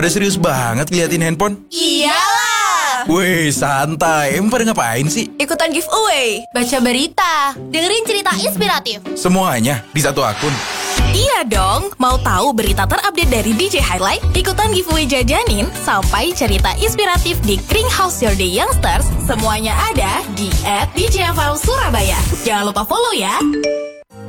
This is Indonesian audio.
pada serius banget liatin handphone? Iyalah. Wih, santai. Emang pada ngapain sih? Ikutan giveaway, baca berita, dengerin cerita inspiratif. Semuanya di satu akun. Iya dong, mau tahu berita terupdate dari DJ Highlight? Ikutan giveaway jajanin sampai cerita inspiratif di Kring House Your Day Youngsters. Semuanya ada di @DJFM Surabaya. Jangan lupa follow ya.